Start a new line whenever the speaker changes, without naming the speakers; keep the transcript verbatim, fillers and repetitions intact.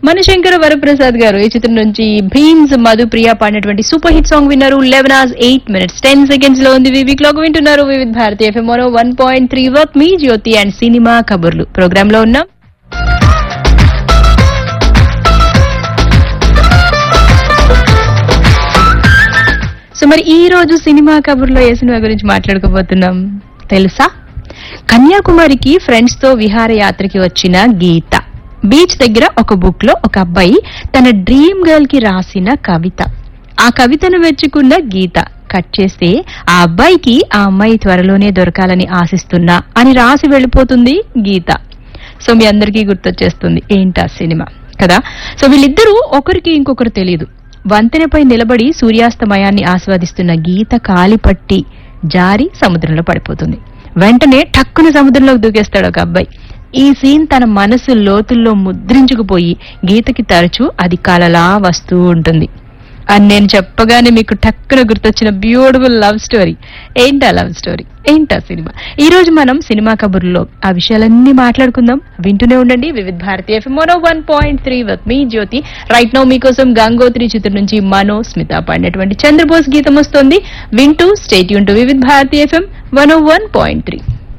మనశంకర వరప్రసాద్ గారు ఈ చిత్రం నుంచి భీమ్స్ మధుప్రియ పాడినటువంటి సూపర్ హిట్ సాంగ్ విన్నారు. Eleven hours eight minutes ten seconds లో ఉంది. వివి క్లాక్ వింటున్నారు వివిధ Bharati FM one point three work me Jyothi and cinema కబుర్లు ప్రోగ్రామ్ లో ఉన్నాం. సో మరి ఈ రోజు సినిమా కబుర్లో ఏ సినిమా గురించి మాట్లాడుకోబోతున్నాం తెలుసా? కన్యాకుమారికి ఫ్రెండ్స్ తో విహారయాత్రకి వచ్చిన గీత. బీచ్ దగ్గర ఒక బుక్ లో ఒక అబ్బాయి తన డ్రీమ్ గర్ల్ కి రాసిన కవిత. ఆ కవితను మెచ్చుకున్న గీత. కట్ చేస్తే ఆ అబ్బాయికి ఆ అమ్మాయి త్వరలోనే దొరకాలని ఆశిస్తున్నా అని రాసి వెళ్ళిపోతుంది గీత. సో మీ అందరికీ గుర్తొచ్చేస్తుంది ఏంటా సినిమా కదా. సో వీళ్ళిద్దరూ ఒకరికి ఇంకొకరు తెలియదు. వంతెనపై నిలబడి సూర్యాస్తమయాన్ని ఆస్వాదిస్తున్న గీత కాలిపట్టి జారి సముద్రంలో పడిపోతుంది. వెంటనే టక్కున సముద్రంలోకి దూకేస్తాడు ఒక అబ్బాయి. ఈ సీన్ తన మనసు లోతుల్లో ముద్రించుకుపోయి గీతకి తరచూ అది కలలా వస్తూ ఉంటుంది. అని నేను చెప్పగానే మీకు టక్కున గుర్తొచ్చిన బ్యూటిఫుల్ లవ్ స్టోరీ. ఏంటా లవ్ స్టోరీ, ఏంటా సినిమా? ఈ రోజు మనం సినిమా కబుర్లో ఆ విషయాలన్నీ మాట్లాడుకుందాం. వింటూనే ఉండండి వివిధ Bharati FM one point three with me Jyothi. Right now మీకోసం గంగోత్రి చిత్రం నుంచి మనో స్మిత పాడినటువంటి చంద్రబోస్ గీతం వస్తుంది. వింటూ స్టే ట్యూన్ టు వివిధ Bharati FM one point three.